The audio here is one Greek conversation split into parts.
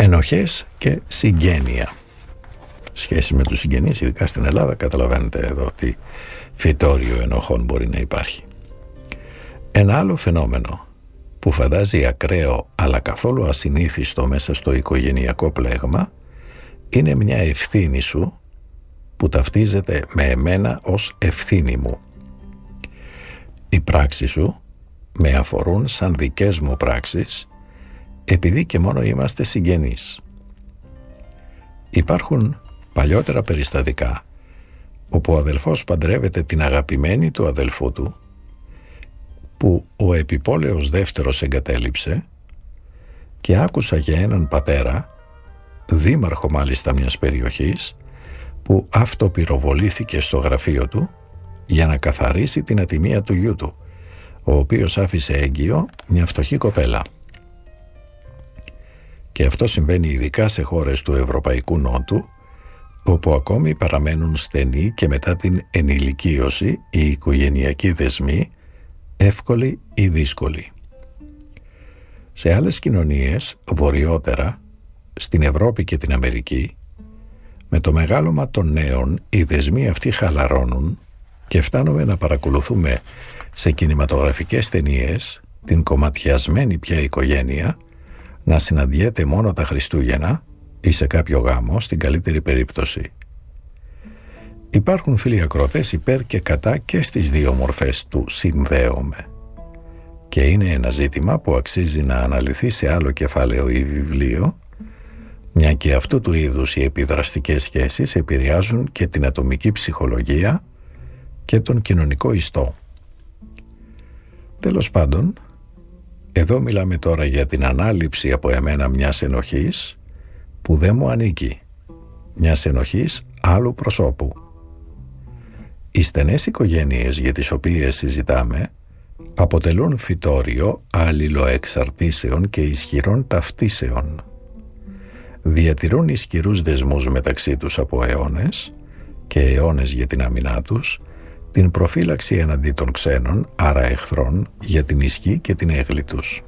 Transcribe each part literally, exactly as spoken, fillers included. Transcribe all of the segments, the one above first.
Ενοχές και συγγένεια. Σχέση με τους συγγενείς, ειδικά στην Ελλάδα, καταλαβαίνετε εδώ ότι φυτόριο ενοχών μπορεί να υπάρχει. Ένα άλλο φαινόμενο που φαντάζει ακραίο αλλά καθόλου ασυνήθιστο μέσα στο οικογενειακό πλέγμα είναι μια ευθύνη σου που ταυτίζεται με εμένα ως ευθύνη μου. Οι πράξεις σου με αφορούν σαν δικές μου πράξεις επειδή και μόνο είμαστε συγγενείς. Υπάρχουν παλιότερα περιστατικά όπου ο αδελφός παντρεύεται την αγαπημένη του αδελφού του που ο επιπόλαιος δεύτερος εγκατέλειψε, και άκουσα για έναν πατέρα, δήμαρχο μάλιστα μιας περιοχής, που αυτοπυροβολήθηκε στο γραφείο του για να καθαρίσει την ατιμία του γιού του, ο οποίος άφησε έγκυο μια φτωχή κοπέλα. Και αυτό συμβαίνει ειδικά σε χώρες του Ευρωπαϊκού Νότου, όπου ακόμη παραμένουν στενοί και μετά την ενηλικίωση οι οικογενειακοί δεσμοί, εύκολοι ή δύσκολοι. Σε άλλες κοινωνίες βορειότερα, στην Ευρώπη και την Αμερική, με το μεγάλωμα των νέων οι δεσμοί αυτοί χαλαρώνουν και φτάνουμε να παρακολουθούμε σε κινηματογραφικές ταινίες την κομματιασμένη πια οικογένεια να συναντιέται μόνο τα Χριστούγεννα ή σε κάποιο γάμο, στην καλύτερη περίπτωση. Υπάρχουν φίλοι ακροατές υπέρ και κατά και στις δύο μορφές του συνδέομαι, και είναι ένα ζήτημα που αξίζει να αναλυθεί σε άλλο κεφάλαιο ή βιβλίο, μια και αυτού του είδους οι επιδραστικές σχέσεις επηρεάζουν και την ατομική ψυχολογία και τον κοινωνικό ιστό. Τέλος πάντων, εδώ μιλάμε τώρα για την ανάληψη από εμένα μιας ενοχής που δεν μου ανήκει, μιας ενοχής άλλου προσώπου. Οι στενές οικογένειες για τις οποίες συζητάμε αποτελούν φυτόριο αλληλοεξαρτήσεων και ισχυρών ταυτίσεων. Διατηρούν ισχυρούς δεσμούς μεταξύ τους από αιώνες και αιώνες για την άμυνά τους, την προφύλαξη εναντί των ξένων, άρα εχθρών, για την ισχύ και την έγκλη τους.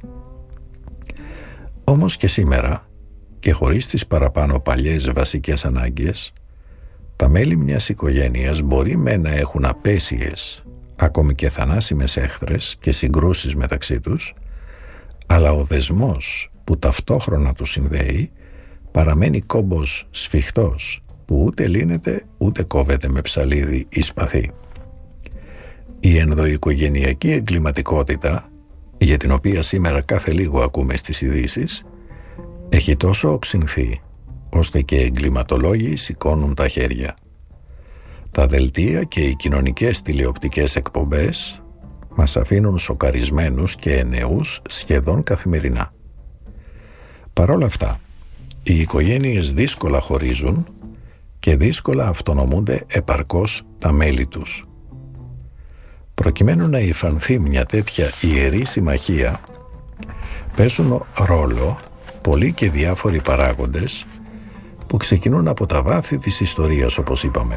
Όμως και σήμερα, και χωρίς τις παραπάνω παλιές βασικές ανάγκες, τα μέλη μιας οικογένειας μπορεί με να έχουν απέσιες, ακόμη και θανάσιμες έχθρες και συγκρούσεις μεταξύ τους, αλλά ο δεσμός που ταυτόχρονα τους συνδέει παραμένει κόμπος σφιχτός που ούτε λύνεται ούτε κόβεται με ψαλίδι ή σπαθί. Η ενδοοικογενειακή εγκληματικότητα, για την οποία σήμερα κάθε λίγο ακούμε στις ειδήσεις, έχει τόσο οξυνθεί ώστε και οι εγκληματολόγοι σηκώνουν τα χέρια. Τα δελτία και οι κοινωνικές τηλεοπτικές εκπομπές μας αφήνουν σοκαρισμένους και εννεούς σχεδόν καθημερινά. Παρ' όλα αυτά, οι οικογένειες δύσκολα χωρίζουν και δύσκολα αυτονομούνται επαρκώς τα μέλη τους. Προκειμένου να υφανθεί μια τέτοια ιερή συμμαχία, παίζουν ρόλο πολλοί και διάφοροι παράγοντες που ξεκινούν από τα βάθη της ιστορίας, όπως είπαμε.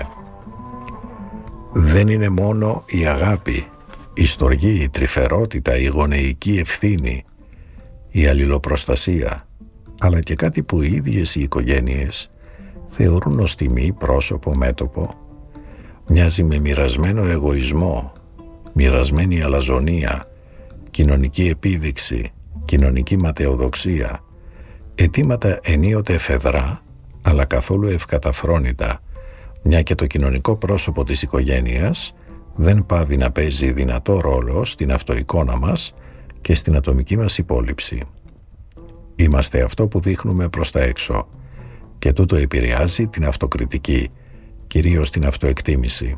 Δεν είναι μόνο η αγάπη, η στοργή, η τρυφερότητα, η γονεϊκή ευθύνη, η αλληλοπροστασία, αλλά και κάτι που οι ίδιες οι οικογένειες θεωρούν ως τιμή, πρόσωπο, μέτωπο. Μοιάζει με μοιρασμένο εγωισμό, μοιρασμένη αλαζονία, κοινωνική επίδειξη, κοινωνική ματαιοδοξία, αιτήματα ενίοτε εφεδρά, αλλά καθόλου ευκαταφρόνητα, μια και το κοινωνικό πρόσωπο της οικογένειας δεν πάβει να παίζει δυνατό ρόλο στην αυτοεικόνα μας και στην ατομική μας υπόλοιψη. Είμαστε αυτό που δείχνουμε προς τα έξω και τούτο επηρεάζει την αυτοκριτική, κυρίως την αυτοεκτίμηση.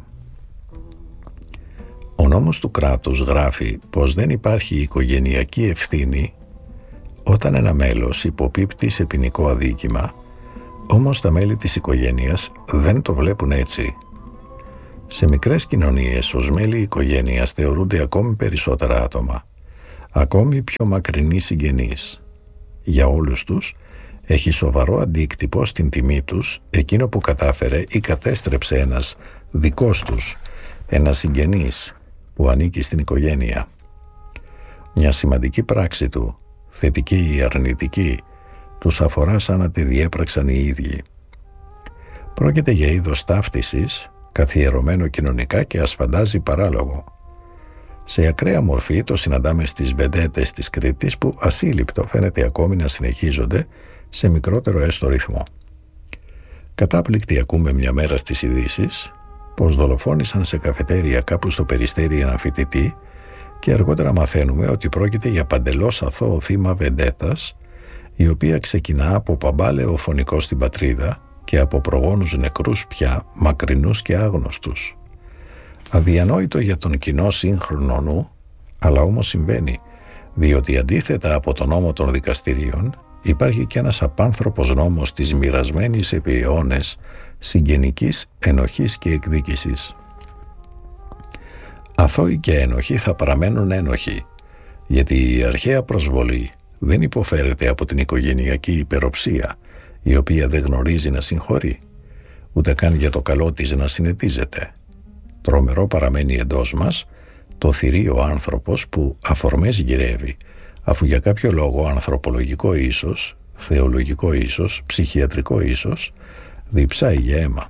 Ο νόμος του κράτους γράφει πως δεν υπάρχει οικογενειακή ευθύνη όταν ένα μέλος υποπίπτει σε ποινικό αδίκημα, όμως τα μέλη της οικογένειας δεν το βλέπουν έτσι. Σε μικρές κοινωνίες ως μέλη οικογένειας θεωρούνται ακόμη περισσότερα άτομα, ακόμη πιο μακρινοί συγγενείς. Για όλους τους έχει σοβαρό αντίκτυπο στην τιμή τους εκείνο που κατάφερε ή κατέστρεψε ένας δικός τους, ένας συγγενής που ανήκει στην οικογένεια. Μια σημαντική πράξη του, θετική ή αρνητική, τους αφορά σαν να τη διέπραξαν οι ίδιοι. Πρόκειται για είδος ταύτισης, καθιερωμένο κοινωνικά και ασφαντάζει παράλογο. Σε ακραία μορφή το συναντάμε στις βεντέτες της Κρήτης που ασύλληπτο φαίνεται ακόμη να συνεχίζονται σε μικρότερο έστω ρυθμό. Κατάπληκτοι ακούμε μια μέρα στις ειδήσεις πως δολοφόνησαν σε καφετέρια κάπου στο Περιστέρι έναν φοιτητή και αργότερα μαθαίνουμε ότι πρόκειται για παντελώς αθώο θύμα βεντέτας, η οποία ξεκινά από παμπάλαιο φωνικό στην πατρίδα και από προγόνους νεκρούς πια, μακρινούς και άγνωστους. Αδιανόητο για τον κοινό σύγχρονο νου, αλλά όμως συμβαίνει, διότι αντίθετα από τον νόμο των δικαστηρίων υπάρχει και ένας απάνθρωπος νόμος της μοιρασμένης επί αιώνες συγγενικής ενοχής και εκδίκησης. Αθώοι και ένοχοι θα παραμένουν ένοχοι, γιατί η αρχαία προσβολή δεν υποφέρεται από την οικογενειακή υπεροψία, η οποία δεν γνωρίζει να συγχωρεί, ούτε καν για το καλό της να συνετίζεται. Τρομερό παραμένει εντός μας το θηρίο άνθρωπος που αφορμές γυρεύει, αφού για κάποιο λόγο ανθρωπολογικό ίσως, θεολογικό ίσως, ψυχιατρικό ίσως, διψάει για αίμα.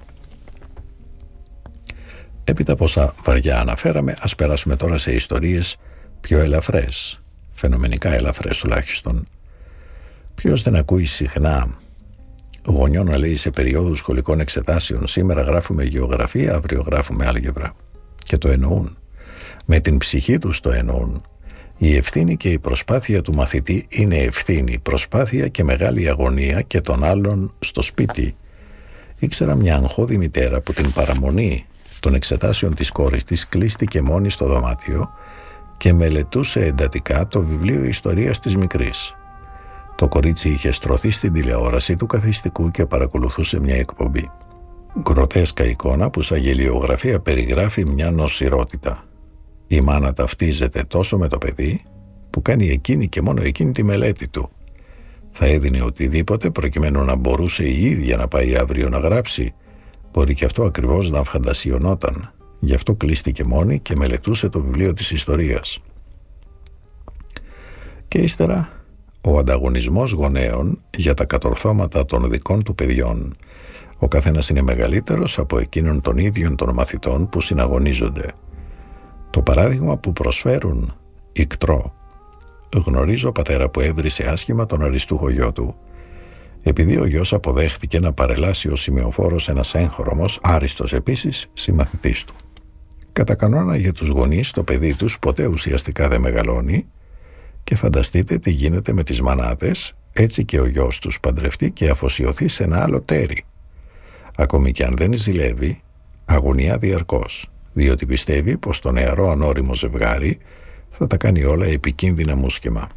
Έπειτα από όσα βαριά αναφέραμε, ας περάσουμε τώρα σε ιστορίες πιο ελαφρές, φαινομενικά ελαφρές τουλάχιστον. Ποιος δεν ακούει συχνά γονιό να λέει σε περίοδους σχολικών εξετάσεων «Σήμερα γράφουμε γεωγραφία, αύριο γράφουμε άλγευρα». Και το εννοούν. Με την ψυχή τους το εννοούν. Η ευθύνη και η προσπάθεια του μαθητή είναι ευθύνη, προσπάθεια και μεγάλη αγωνία και των άλλων στο σπίτι. Ήξερα μια αγχώδη μητέρα που την παραμονή των εξετάσεων της κόρης της κλείστηκε μόνη στο δωμάτιο και μελετούσε εντατικά το βιβλίο ιστορίας της μικρής. Το κορίτσι είχε στρωθεί στην τηλεόραση του καθιστικού και παρακολουθούσε μια εκπομπή. Γκροτέσκα εικόνα που σαν γελιογραφία περιγράφει μια νοσηρότητα. Η μάνα ταυτίζεται τόσο με το παιδί που κάνει εκείνη και μόνο εκείνη τη μελέτη του. Θα έδινε οτιδήποτε προκειμένου να μπορούσε η ίδια να πάει αύριο να γράψει. Μπορεί και αυτό ακριβώς να φαντασιωνόταν. Γι' αυτό κλείστηκε μόνη και μελετούσε το βιβλίο της ιστορίας. Και ύστερα ο ανταγωνισμός γονέων για τα κατορθώματα των δικών του παιδιών. Ο καθένας είναι μεγαλύτερος από εκείνον των ίδιων των μαθητών που συναγωνίζονται. Το παράδειγμα που προσφέρουν ικτρό. Γνωρίζω πατέρα που έβρισε άσχημα τον αριστούχο γιο του. Επειδή ο γιος αποδέχτηκε να παρελάσει ο σημεοφόρος ένας έγχρωμος, άριστος επίσης συμμαθητής του. Κατά κανόνα για τους γονείς το παιδί τους ποτέ ουσιαστικά δεν μεγαλώνει και φανταστείτε τι γίνεται με τις μανάδες, έτσι και ο γιος τους παντρευτεί και αφοσιωθεί σε ένα άλλο τέρι. Ακόμη και αν δεν ζηλεύει, αγωνιά διαρκώς, διότι πιστεύει πως το νεαρό ανώριμο ζευγάρι θα τα κάνει όλα επικίνδυνα μουσκεμα.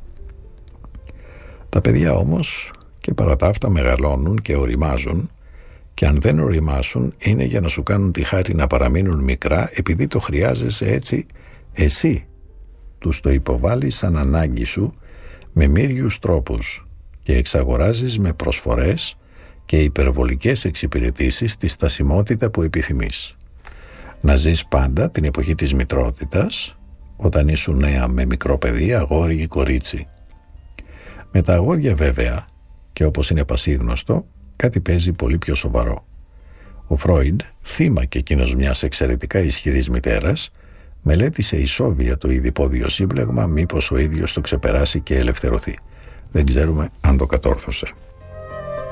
Τα παιδιά όμως και παρά τα αυτά μεγαλώνουν και οριμάζουν και αν δεν οριμάσουν είναι για να σου κάνουν τη χάρη να παραμείνουν μικρά επειδή το χρειάζεσαι έτσι εσύ. Τους το υποβάλλεις σαν ανάγκη σου με μύριους τρόπους και εξαγοράζεις με προσφορές και υπερβολικές εξυπηρετήσεις τη στασιμότητα που επιθυμείς. Να ζεις πάντα την εποχή της μητρότητας όταν ήσουν νέα με μικρό παιδί, αγόρι ή κορίτσι. Με τα αγόρια βέβαια, και όπως είναι πασίγνωστο, κάτι παίζει πολύ πιο σοβαρό. Ο Φρόιντ, θύμα και εκείνος μιας εξαιρετικά ισχυρής μητέρας, μελέτησε ισόβια το ειδιπόδιο σύμπλεγμα μήπως ο ίδιος το ξεπεράσει και ελευθερωθεί. Δεν ξέρουμε αν το κατόρθωσε.